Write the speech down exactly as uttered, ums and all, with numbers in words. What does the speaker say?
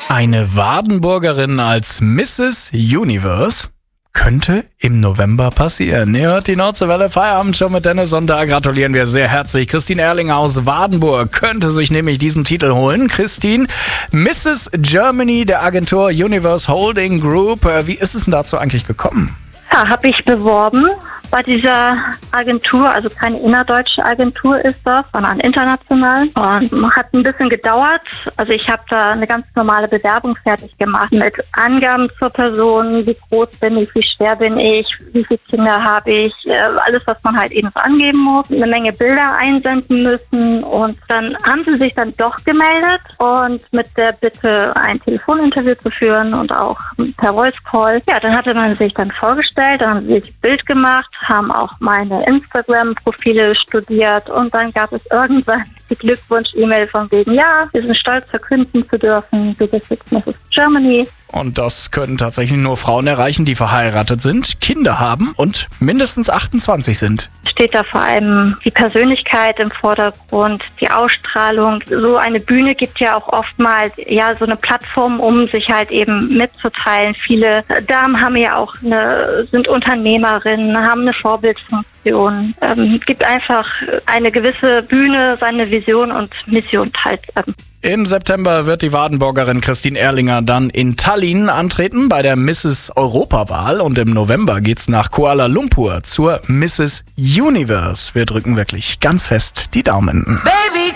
Eine Wadenburgerin als Misses Universe könnte im November passieren. Ihr hört die Nordseewelle Feierabend mit Dennis und da gratulieren wir sehr herzlich. Christine Erlinger aus Wadenburg könnte sich nämlich diesen Titel holen. Christine, Misses Germany der Agentur Universe Holding Group. Wie ist es denn dazu eigentlich gekommen? Ja, habe ich beworben bei dieser Agentur, also keine innerdeutsche Agentur ist das, sondern international. Und hat ein bisschen gedauert. Also ich habe da eine ganz normale Bewerbung fertig gemacht mit Angaben zur Person, wie groß bin ich, wie schwer bin ich, wie viele Kinder habe ich, alles, was man halt eben so angeben muss. Eine Menge Bilder einsenden müssen und dann haben sie sich dann doch gemeldet und mit der Bitte, ein Telefoninterview zu führen und auch per Voice Call. Ja, dann hatte man sich dann vorgestellt, dann haben sie sich ein Bild gemacht, haben auch meine Instagram-Profile studiert und dann gab es irgendwann die Glückwunsch-E-Mail von wegen, ja, wir sind stolz verkünden zu dürfen, du bist jetzt Misses Germany. Und das können tatsächlich nur Frauen erreichen, die verheiratet sind, Kinder haben und mindestens achtundzwanzig sind. Steht da vor allem die Persönlichkeit im Vordergrund, die Ausstrahlung. So eine Bühne gibt ja auch oftmals ja so eine Plattform, um sich halt eben mitzuteilen. Viele Damen haben ja auch eine, sind Unternehmerinnen, haben eine Vorbildfunktion. Ähm, gibt einfach eine gewisse Bühne, seine Vision und Mission teilt. Ähm. Im September wird die Wadenburgerin Christine Erlinger dann in Tallinn antreten bei der Misses Europawahl und im November geht's nach Kuala Lumpur zur Misses Universe. Wir drücken wirklich ganz fest die Daumen. Baby.